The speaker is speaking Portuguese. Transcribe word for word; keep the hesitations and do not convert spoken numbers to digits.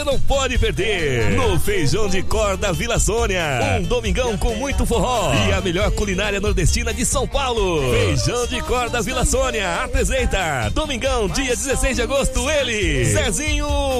Não pode perder no Feijão de Corda Vila Sônia. Um domingão com muito forró e a melhor culinária nordestina de São Paulo. Feijão de Corda Vila Sônia apresenta domingão, dia dezesseis de agosto, ele, Zezinho